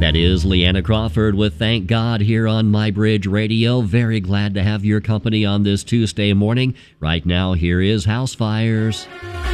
That is Leanna Crawford with Thank God here on My Bridge Radio. Very glad to have your company on this Tuesday morning. Right now, here is House Fires.